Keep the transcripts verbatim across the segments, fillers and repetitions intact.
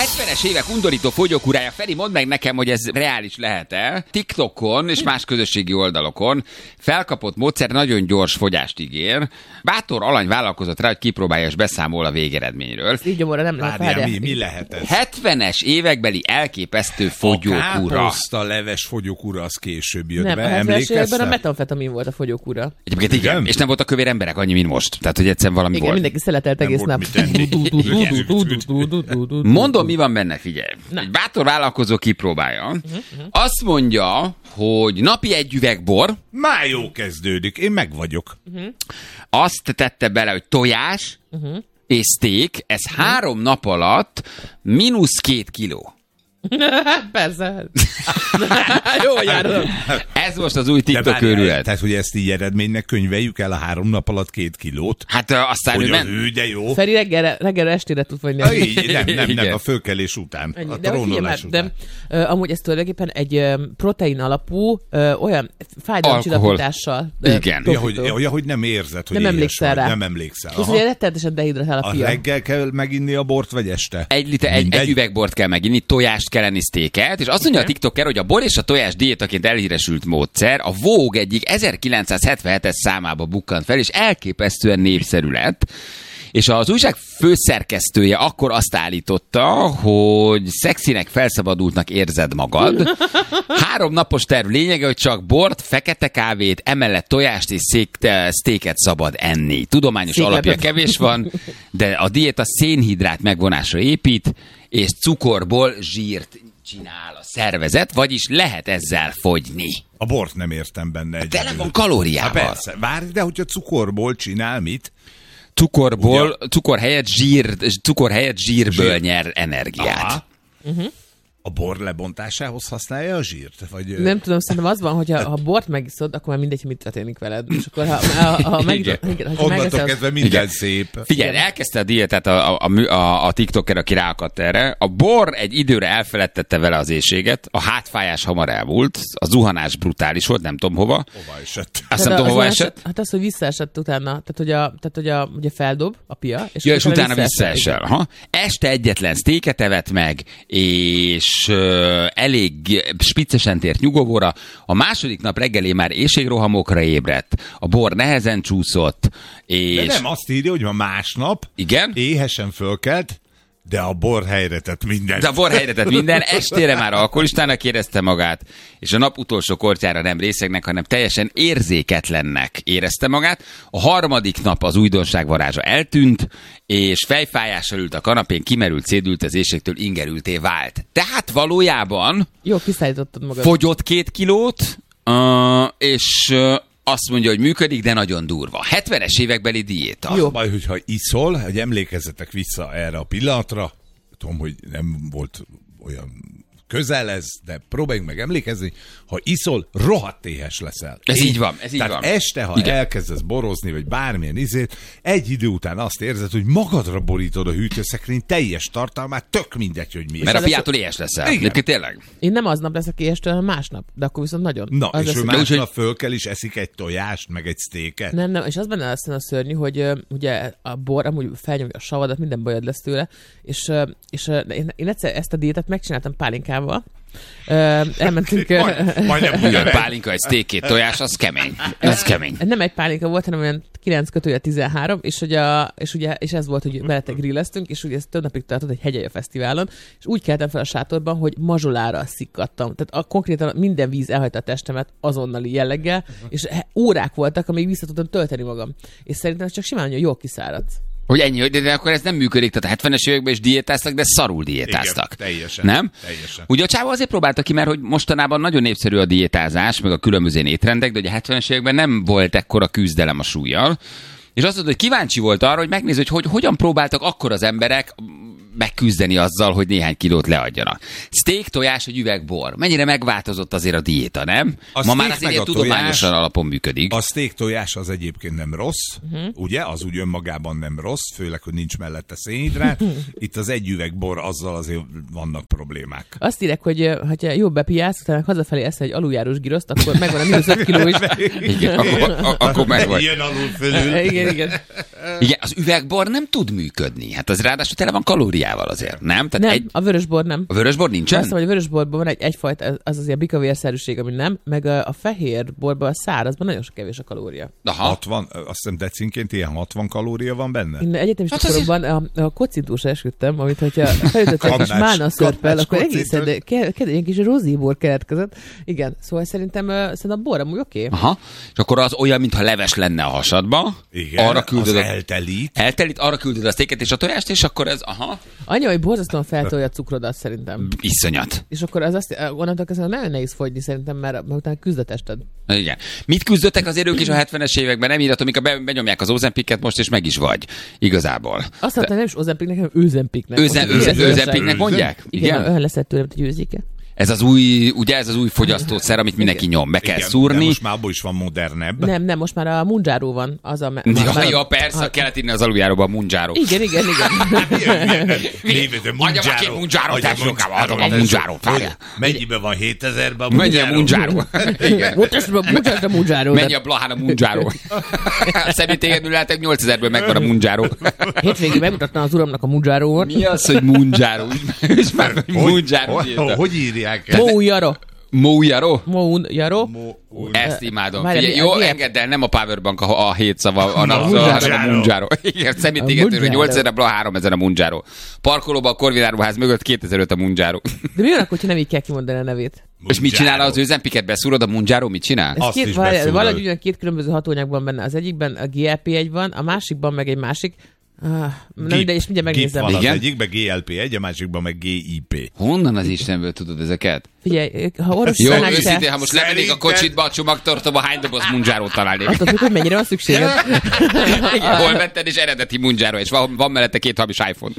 hetvenes évek undorító fogyókúrája. Feri, mondd meg nekem, hogy ez reális lehet-e? TikTokon és más közösségi oldalokon felkapott módszer nagyon gyors fogyást ígér. Bátor alany vállalkozott rá, hogy kipróbálja és beszámol a végeredményről. Így gyomorra nem lehet Várjál, mi, mi lehet ez? hetvenes évekbeli elképesztő fogyókúra. A káposzta leves fogyókúra az később jött nem, be, a hetvenes években a emlékeztek? metamfetamin volt a fogyókúra. Egyébként igen, Igen? és nem voltak kövér emberek annyi, mint most. Tehát, hogy egyszerűen valami Igen, volt. mindenki szeletelt egész volt nap. mit enni. Mondom, mi van benne, figyelj. Egy bátor vállalkozó kipróbálja. Azt mondja, hogy napi egy üveg bor, Már jó kezdődik, én meg vagyok. azt tette bele, hogy tojás és steak, ez három nap alatt mínusz két kiló. Persze. Jó járod. Ez most az új De TikTok várjál, őrület. tehát, hogy ezt így eredménynek könyveljük el a három nap alatt két kilót. Hát ö, aztán Hogy ő az ment. ő, de jó. Feri reggelre, reggelre estére tud fogyni. Na, így, nem, nem, nem, Igen. a fölkelés után. Ennyi. A De hogy figyelj trónolás már, után. de ö, amúgy ez tulajdonképpen egy ö, protein alapú, ö, olyan fájdalomcsillapítással. ö, Igen. Ja, hogy, tompító. ja, hogy nem érzed, hogy Nem éhes emlékszel vagy. rá. Nem emlékszel. Plusz Aha. ugye rettenetesen dehidratál a A fia. reggel kell meginni a bort, vagy este? Egy, liter, egy, egy üvegbort kell meginni, tojást kell enni, sztéket, és azt mondja a TikToker, hogy a bor és a tojás diétaként elhíresült módszer a Vogue egyik ezerkilencszázhetvenhetes számába bukkant fel, és elképesztően népszerű lett. És az újság főszerkesztője akkor azt állította, hogy szexinek, felszabadultnak érzed magad. Három napos terv lényege, hogy csak bort, fekete kávét, emellett tojást és sztéket szabad enni. Tudományos Széklepet. alapja kevés van, de a diéta szénhidrát megvonásra épít, és cukorból zsírt csinál a szervezet, vagyis lehet ezzel fogyni. A bort nem értem benne egy. Tele van kalóriával. Hát persze, várj, de hogyha cukorból csinál mit? Cukorból, cukor helyett, zsír, cukor helyett zsírből Zsír. nyer energiát. Aha. Uh-huh. A bor lebontásához használja a zsírt? Vagy, Nem tudom, szerintem az van, hogy ha, ha bort megiszod, akkor már mindegy, hogy mit történik veled. És akkor ha, ha, ha, meg, Igen. igen, ha onnantól megeszel, kezdve minden Igen. szép. Figyelj, elkezdte a diétát a, a, a, a TikToker, aki ráakadt erre. A bor egy időre elfeledtette vele az éhséget, a hátfájás hamar elmúlt, a zuhanás brutális volt, nem tudom hova. Hova esett? Azt nem Tehát tudom, az hova olyan esett. eset- Hát az, hogy visszaesett utána, tehát hogy, a, tehát, hogy a, ugye feldob a pia, és, Ja, és utána visszaesel. Igen. Aha. Este egyetlen sztéket evett meg, és ö, elég spiccesen tért nyugovóra. A második nap reggelé már éhségrohamokra ébredt, a bor nehezen csúszott, és... De nem azt írja, hogy ma másnap Igen? éhesen fölkelt, de a bor helyre tett mindent. De a bor helyre tett minden, estére már alkoholistának érezte magát, és a nap utolsó kortyára nem részegnek, hanem teljesen érzéketlennek érezte magát. A harmadik nap az újdonság varázsa eltűnt, és fejfájással ült a kanapén, kimerült, szédült az éhségtől, ingerülté vált. Tehát valójában Jó, kiszállítottad magad. fogyott két kilót, uh, és uh, azt mondja, hogy működik, de nagyon durva. hetvenes évekbeli diéta. Az a baj, hogyha iszol, hogy emlékezzetek vissza erre a pillanatra, tudom, hogy nem volt olyan közel ez, de próbáljunk meg emlékezni, ha iszol, rohadt éhes leszel. Ez így van, ez így Tehát van. este, ha Igen. elkezdesz borozni, vagy bármilyen izét, egy idő után azt érzed, hogy magadra borítod a hűtőszekrény teljes tartalmát, tök mindegy, hogy mi. Mert a piától éhes leszel. Igen. Egyébként tényleg. Én nem aznap leszek éhestől, hanem másnap. De akkor viszont nagyon. Na, Az és ő lesz- másnap úgyhogy- fölkel is eszik egy tojást, meg egy sztéket. Nem, nem, és az benne aztán a szörnyű, hogy ö, ugye a bor amúgy felnyomja a savadat, minden bajod lesz tőle, és, ö, és ö, én, én egyszer ezt a diétát megcsináltam pálinkával. Ö, elmentünk... ö, Majd, majdnem Igen, ugyanez. pálinka, egy steak, két tojás, az kemény. Az kemény. Nem egy pálinka volt, hanem olyan kilenc kötője tizenhárom, és, hogy a, és, ugye, és ez volt, hogy veletek grilleztünk, és ugye ez több napig tartott egy hegyelje fesztiválon, és úgy keltem fel a sátorban, hogy mazsolára szikkadtam. Tehát a, konkrétan minden víz elhagyta a testemet azonnali jelleggel, és he- órák voltak, amíg vissza tudtam tölteni magam. És szerintem ez csak simán, hogy jól kiszáradsz. Hogy ennyi, hogy de, de akkor ez nem működik, tehát a hetvenes években is diétáztak, de szarul diétáztak. Igen, teljesen, Nem? teljesen. Ugye a csávó azért próbálta ki, mert hogy mostanában nagyon népszerű a diétázás, meg a különböző étrendek, de ugye a hetvenes években nem volt ekkora küzdelem a súllyal. És azt mondta, hogy kíváncsi volt arra, hogy megnézze, hogy, hogy hogyan próbáltak akkor az emberek megküzdeni azzal, hogy néhány kilót leadjanak. Steak, tojás, egy üveg bor. Mennyire megváltozott azért a diéta, nem? A Ma már steak azért meg ilyen a tudományosan tojás- alapon működik. A steak tojás az egyébként nem rossz, uh-huh. ugye? Az úgy önmagában nem rossz, főleg, hogy nincs mellette szénhidrát. Itt az egy üveg bor, azzal azért vannak problémák. Azt írek, hogy ö, ha jobb bepiálsz, utána hazafelé eszel egy aluljárós giroszt, akkor megvan a mínusz öt kiló is. Igen, akkor, akkor meg vagy. Jön alul fölül. Igen, igen. Igen, az üvegbor nem tud működni. Hát az ráadásul tele van kalóriával azért, nem? Tehát Nem, egy... a vörösbor nem. A vörösbor nincsen? Azt mondom, hogy a vörösborban van egy, egyfajta, az az ilyen bikavérszerűség, ami nem, meg a, a fehérborban, a szárazban nagyon sok kevés a kalória. Aha. hatvan, azt hiszem decinként ilyen hatvan kalória van benne? Én egyetemista Hát koromban a, a kocintúsra esküdtem, amit hogyha felütöttek kis Kamnács- málna szörppel, kamnács akkor kocintús. egészen, de ke- ke- ilyen kis rozébor keletkezett. Igen, szóval szerintem, uh, szerintem a bor amúgy oké. Okay. Aha. És akkor az olyan, mintha leves lenne a hasadba. Igen, arra küldöd az a... eltelít. Eltelít, arra küldöd a sztéket és a tojást, és akkor ez, aha, Anya, hogy borzasztóan feltolja a cukrodat szerintem. iszonyat. És akkor az azt, onnantól kezdve nagyon nehéz fogyni szerintem, mert, mert utána küzd a tested. Igen. Mit küzdöttek azért ők is a hetvenes években? Nem írhatom, mikor be, benyomják az Ozempicet most, és meg is vagy. Igazából. Azt mondta, nem is Ozempiknek, hanem Őzempiknek. Őzen, Most, őzen, hogy ilyen őzempiknek igazság. mondják? Igen, olyan lesz tőle, mint egy őzike. Ez az új, ugye ez az új fogyasztószer, amit mindenki nyom. Be kell Igen, de szúrni. most már abból is van modernebb. Nem, nem, most már a Munjaro van. Az a, Ja, már, ja, persze, kellett írni az aluljáróban a Munjaro. Igen, igen, igen. Adjam a két Munjaro, te sokába adom a Munjaro. Mennyiben van hétezerben a Menj a Munjaro? Munjaro. Igen. Mutasd a Munjaro. Menj a Blahán a Munjaro. A szemétégedből lehetek nyolcezerből megvan a Munjaro. Hétvégén megmutattam az uramnak a Munjaro-ot. Mi az, hogy Munjaro? És már hogy Munjaro Hogy, írta. hogy írják ezt? Moujaro. Moujaro? Moujaro. Ezt imádom. Várjál, Figyelj, mi- jó, mi- engedd el, nem a Powerbank a, a hét szava, a napszava, Munjaro. hanem a Munjaro. Igen, szemétégetőről Munjaro. nyolcezer, a háromezer a Munjaro. Parkolóban a Korvináruház mögött kétezer-öt a Munjaro. De mi van akkor, hogyha nem így kell kimondani a nevét? És mit csinál az Özempiket? Beszúrod a Munjaro, mit csinál? Ez Azt két, is várjál, beszúrod. valahogy ugyan két különböző hatóanyag van benne. Az egyikben a gé el pé egy van, a másikban meg egy másik. Ah, nem, de és mindjárt megnézem. Gip van Igen? az egyikben gé el pé egy, a másikban meg gé i pé. Honnan az Istenből tudod ezeket? Figyelj, ha Jó, orvostanák őszintén, te, ha most lemennék a Szerinted- kocsitba, a csomagtartóba, hány doboz Munjárót találnék? attól függ, hogy mennyire van szükséged. Igen, hol vetted, és eredeti Munjaro, és van, van mellette két hamis iPhone.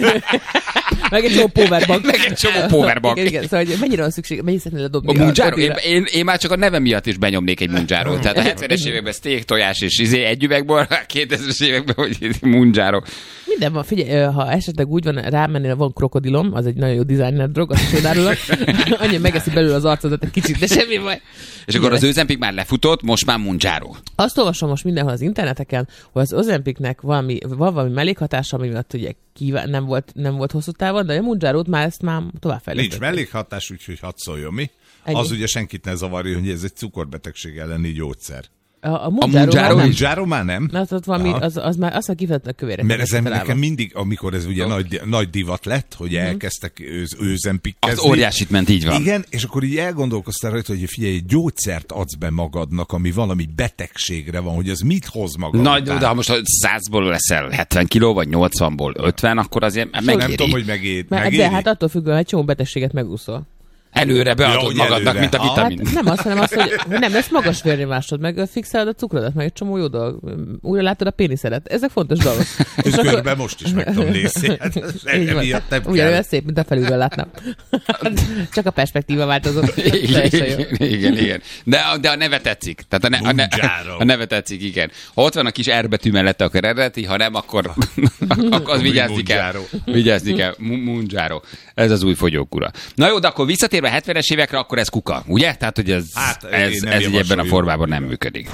Meg egy csomó powerbank. Meg egy csomó powerbank. Igen, igen, szóval hogy mennyire van szükség, mennyit szeretnél ledobni? A Munjaro? Én, addigra? én, én, már csak a nevem miatt is benyomnék egy Munjárót. Tehát a hetvenes években steak, tojás és izé egy üvegbor, a kétezres években, hogy Munjaro. Minden van, figyelj, ö, ha esetleg úgy van, rámennél, van krokodilom, az egy nagyon jó designer drog, azt csodálulak. Annyi megeszi belőle az arcodat egy kicsit, de semmi baj. És akkor az Özempik már lefutott, most már Munjaro. Azt olvasom most mindenhol az interneteken, hogy az Ozempicnek valami, van valami mellékhatása, ami miatt ugye kíván, nem, volt, nem volt hosszú távon, de a Munjarót már ezt már Nincs továbbfejlesztették. mellékhatás, úgyhogy hadd szóljon mi. Ennyi. Az ugye senkit ne zavarja, hogy ez egy cukorbetegség elleni gyógyszer. A, a Munjaro Munjaro A nem. is? Munjaro már nem? Na, ott valami, Aha. az, az, már azt a kifejezetten kövérek. Mert ezen találva. nekem mindig, amikor ez ugye nagy, nagy divat lett, hogy Mhm. elkezdtek őz, Az őzempikkezni. óriásit ment, így van. Igen, és akkor így elgondolkoztál rajta, hogy figyelj, egy gyógyszert adsz be magadnak, ami valami betegségre van, hogy az mit hoz maga Nagy, után. de ha most százból leszel hetven kiló, vagy nyolcvanból ötven, akkor azért Nem megéri. tudom, hogy megér, Mert, megéri. de hát attól függően, egy csomó betegséget megúszol. Előre beadod Ja, hogy magadnak, előre. mint a Ah, vitamin. Hát nem azt, hanem azt, hogy hogy nem lesz magas vérnyomásod, meg fixálod a cukrodat, meg egy csomó jó dolog. Újra látod a péniszedet. Ezek fontos dolgok. És körben most is meg tudom nézni. Hát, Így van. emiatt nem Ugyanolyan kell. szép, mint a felülről látnám. Csak a perspektíva változott. Igen, Teljesen jó. igen, igen, igen. De, a- de a neve tetszik. Tehát a, ne, a, ne, Munjaro. a neve tetszik, igen. Ha ott van a kis R betű mellette, akkor eredeti, ha nem, akkor, akkor az Új vigyázni kell. Munjaro. Vigyázni kell. Mu- Munjaro. Ez az új fogyókura. Na jó, de akkor visszatérve a hetvenes évekre, akkor ez kuka, ugye? Tehát, hogy ez, Hát, én ez, nem ez így ebben a javasoljuk. formában nem működik.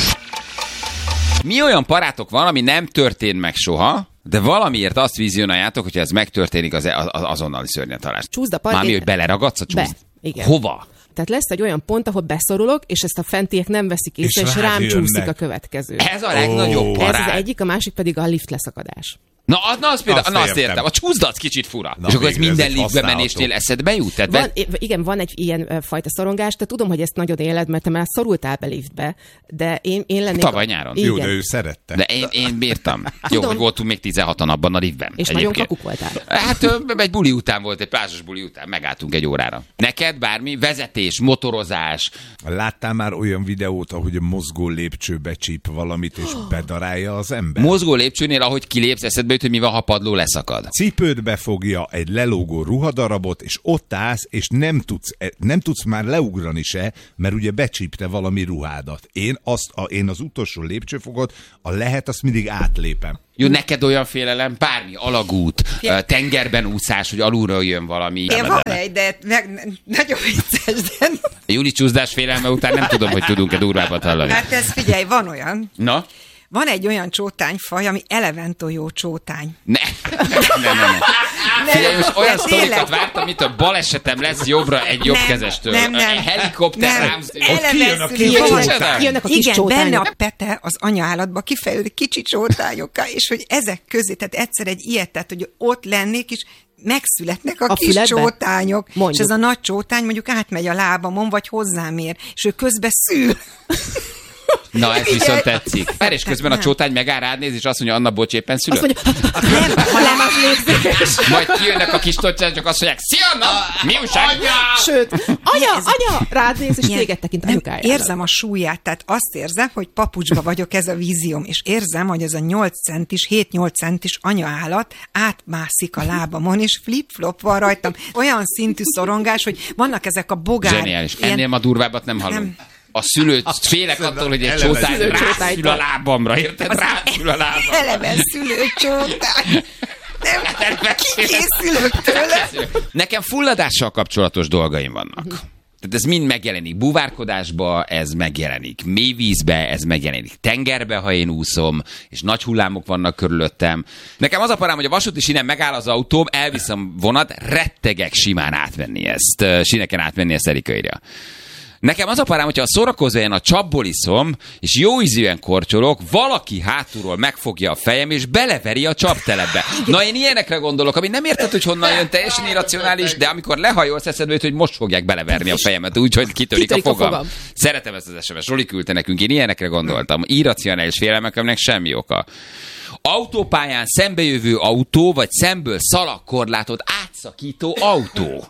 Mi olyan parátok van, ami nem történt meg soha, de valamiért azt vizionáljátok, hogyha ez megtörténik, az, az azonnali szörnyetalás. Csúszda part- Mármi, én- hogy beleragadsz a Be, csúszt? igen. Hova? Tehát lesz egy olyan pont, ahol beszorulok, és ezt a fentiek nem veszik észre, És és, rád rám jönnek. csúszik a következő. Ez a legnagyobb Ó. Ez parád. az egyik, a másik pedig a lift leszakadás. Na, az, na, az például, Azt na, azt értem. értem. A csúszdat kicsit fura. Na, és akkor ez végre, ez minden egy liftbe használható. menésnél eszedbe jut? Tehát Van, be... i- igen, van egy ilyen ö, fajta szorongás, te tudom, hogy ezt nagyon éled, mert te már szorultál be liftbe, de én, én lennék... Tavaly nyáron. Igen. Jó, de ő szerette. De én, én bírtam. Jó, Tudom. hogy voltunk még tizenhatan abban a liftben. És egyébként. nagyon kakuk voltál. Hát ö, egy buli után volt, egy plázsos buli után, megálltunk egy órára. Neked bármi? Vezetés, motorozás. Láttál már olyan videót, ahogy a mozgó lépcső becsíp valamit, és bedarálja az ember? Mozgó lépcsőnél, ahogy kilépsz, eszedbe jut, hogy mi van, ha padló leszakad. Cipőd befogja egy lelógó ruhadarabot, és ott állsz, és nem tudsz, nem tudsz már leugrani se, mert ugye becsípte valami ruhádat. Én, azt, a, én az utolsó lépcsőfogot, a lehet, azt mindig átlépem. Jó, neked olyan félelem, bármi, alagút, ö, tengerben úszás, hogy alulról jön valami. Én van egy, de meg, nagyon vicces, de Júli csúszdás félelme után nem tudom, hogy tudunk-e durvábbat hallani. hát ez figyelj, van olyan, Na? van egy olyan csótányfaj, ami eleventojó csótány. Ne, ne, ne, ne. Figyelj, most olyan sztorikat vártam, mint a balesetem lesz jobbra egy jobbkezestől. Nem, nem. Helikopter Nem. rám. Ott kijön a kis Elevenszülő. csótány. Jönnek a kis Igen, csótányok. benne a pete az anyaállatba kifejlődő kicsi csótányokká, és hogy ezek közé, tehát egyszer egy ilyet, tehát hogy ott lennék, és megszületnek a, A kis füledbe? csótányok, Mondjuk. és ez a nagy csótány mondjuk átmegy a lábamon, vagy hozzám ér, és ő közben szül. Na, ez Igen. viszont tetszik. Mert és közben a Nem. csótány megáll rád néz, és azt mondja, Anna, bocs, éppen szülött. Azt mondja, nem, hanem az légzés. Majd kijönnek a kis tocsán, csak azt mondják, szia, Anna, mi újság? Sőt, anya, anya, rád néz, és Igen. téged tekint Nem, anyukájának. érzem a súlyát, tehát azt érzem, hogy papucsba vagyok, ez a vízióm, és érzem, hogy ez a nyolc centis, hét-nyolc centis anyaállat átmászik a lábamon, és flip-flop van rajtam. Olyan szintű szorongás, hogy vannak ezek a bogár... Zseniális. ilyen- Ennél ma durvábbat nem hallom. Nem. A szülő, félek attól, hogy egy eleve csótány szülőcsótány rászül a lábamra, érted? Rászül a lábamra. Eleve szülőcsótány. Nem, kikészülök tőle. Nekem fulladással kapcsolatos dolgaim vannak. Tehát ez mind megjelenik búvárkodásba, ez megjelenik mélyvízbe, ez megjelenik tengerbe, ha én úszom, és nagy hullámok vannak körülöttem. Nekem az a parám, hogy a vasúti sínen megáll az autóm, elviszem vonat, rettegek simán átvenni ezt, síneken átvenni ezt Erika írja. Nekem az a parám, hogyha a szórakozóhelyen a csapból iszom, és jó ízűen korcsolok, valaki hátulról megfogja a fejem, és beleveri a csaptelepbe. Na, én ilyenekre gondolok, ami nem érted, hogy honnan jön, teljesen irracionális, de amikor lehajolsz, eszedbe jut, hogy most fogják beleverni a fejemet, úgyhogy kitörik, Kitörik a a fogam. fogam. Szeretem ezt az es em es, Roli küldte nekünk, én ilyenekre gondoltam. Irracionális félelmeknek semmi oka. Autópályán szembejövő autó, vagy szemből szalagkorlátot átszakító autó.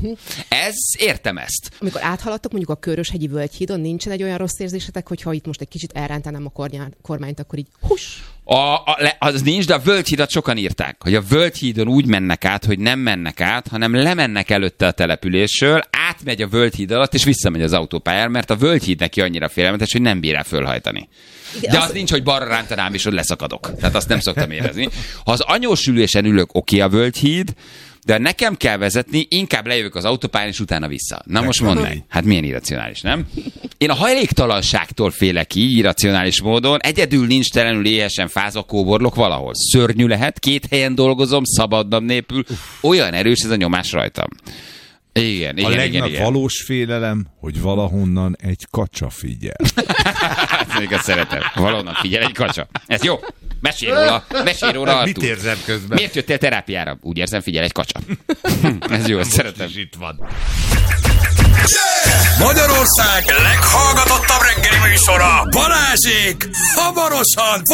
Ez, értem ezt. Amikor áthaladtok mondjuk a Köröshegyi Völgyhídon, nincsen egy olyan rossz érzésetek, hogyha itt most egy kicsit elrántanám a kornyá- kormányt, akkor így hus! A, a, le, az nincs, de a Völgyhídat sokan írták, hogy a Völgyhídon úgy mennek át, hogy nem mennek át, hanem lemennek előtte a településről, átmegy a Völgyhíd alatt, és visszamegy az autópályára, mert a Völgyhíd neki annyira félelmetes, hogy nem bír el fölhajtani. De, de az, az nincs, hogy balra rántanám, és hogy leszakadok. Tehát azt nem szoktam érezni. Ha az anyósülősen ülök, oké a Völgyhíd, de nekem kell vezetni, inkább lejövök az autópályán, és utána vissza. Na most mondd meg. Hát milyen irracionális, nem? Én a hajléktalanságtól félek így, irracionális módon. Egyedül nincs telenül éhesen fázakóborlok valahol. Szörnyű lehet, két helyen dolgozom, szabadnap nélkül. Olyan erős ez a nyomás rajtam. Igen, igen, A igen, legnagyobb igen. valós félelem, hogy valahonnan egy kacsa figyel. Hát még azt szeretem. Valahonnan figyel egy kacsa. Ez jó. Mesélj róla, mesélj róla, Mit Artúr. érzem közben? Miért jöttél terápiára? Úgy érzem, figyel egy kacsa. Ez jó, ezt szeretem. És itt van. Magyarország leghallgatottabb reggeli műsora, Balázsék, hamarosan